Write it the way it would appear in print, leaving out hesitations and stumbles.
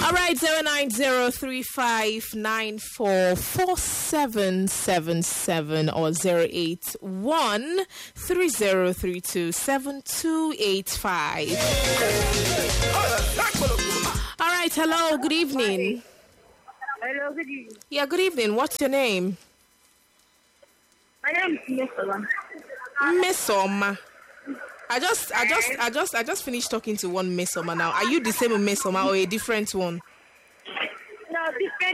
All right, 09035944777 or 08130327285. All right, hello, good evening. Hello, good evening. Yeah, good evening. What's your name? My name is Miss Ola. Miss Oma. I just finished talking to one Miss Oma now. Are you the same Miss Oma or a different one? No, different.